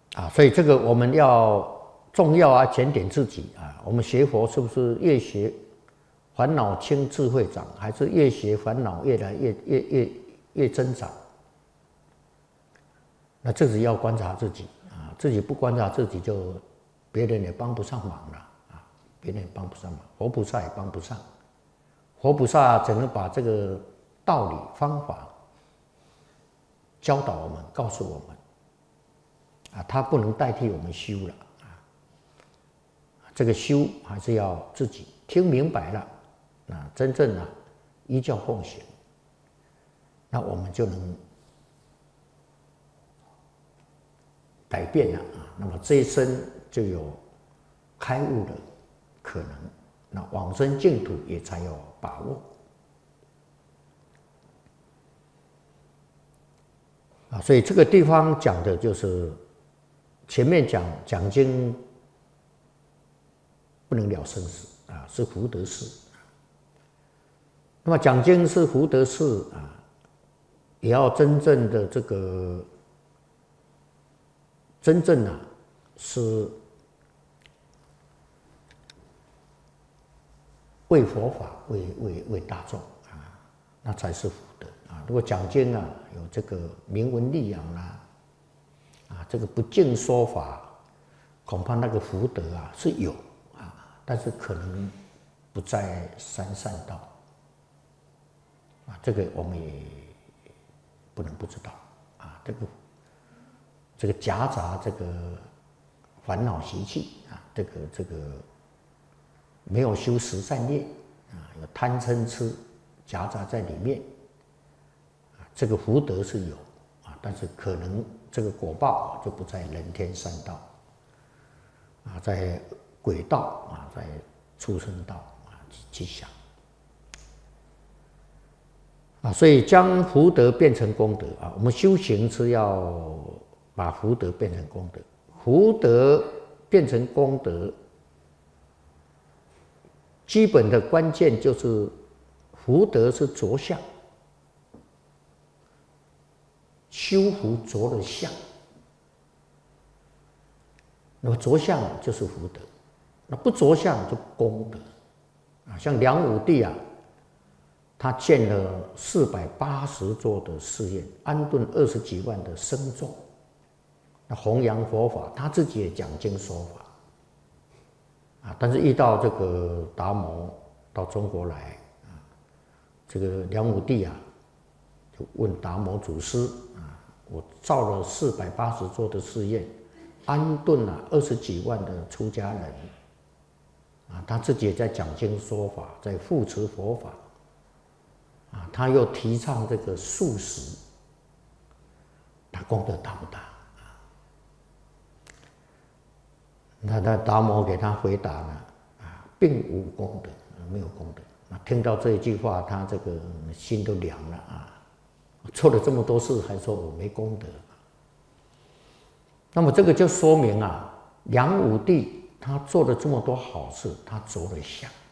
所以这个我们要重要啊，检点自己啊。我们学佛是不是越学烦恼轻，智慧长，还是越学烦恼越来越增长？那自己要观察自己啊，自己不观察自己，就别人也帮不上忙了啊，别人也帮不上忙，活菩萨也帮不上。活菩萨只能把这个道理方法教导我们，告诉我们啊，他不能代替我们修了啊。这个修还是要自己听明白了，真正依教奉行，那我们就能改变了啊。那么这一生就有开悟的可能，那往生净土也才有把握啊。所以这个地方讲的就是前面讲经不能了生死啊，是福德事。那么讲经是福德事啊，也要真正的这个真正是为佛法、为大众啊，那才是福德啊。如果讲经有这个名闻利养这个不敬说法，恐怕那个福德是有但是可能不在三善道这个我们也不能不知道这个夹杂这个烦恼习气这个没有修十善业有贪嗔痴夹杂在里面这个福德是有但是可能这个果报就不在人天三道在鬼道在畜生道去想所以将福德变成功德我们修行是要把福德变成功德，福德变成功德，基本的关键就是福德是着相，修福着了相，那么着相就是福德，那不着相就功德像梁武帝他建了480座的寺院，安顿20几万的僧众，那弘扬佛法，他自己也讲经说法但是遇到这个达摩到中国来这个梁武帝就问达摩祖师我造了480座的寺院，安顿20几万的出家人他自己也在讲经说法，在护持佛法他又提倡这个素食，他功德大不大那达摩给他回答了并无功德，没有功德听到这一句话，他这个心都凉了做了这么多事，还说我没功德。那么这个就说明梁武帝他做了这么多好事，他着了相